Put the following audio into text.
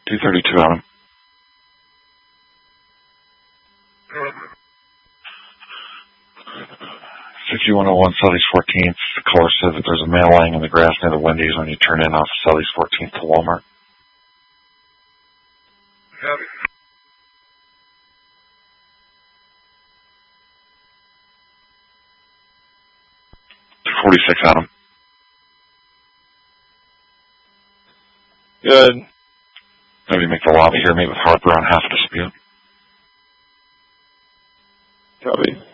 232, Adam. 6101 Southeast 14th. The caller says that there's a male laying in the grass near the Wendy's when you turn in off Southeast 14th to Walmart. Copy. 246, Adam. Good. Maybe make the lobby here, meet with Harper on half a dispute. Copy.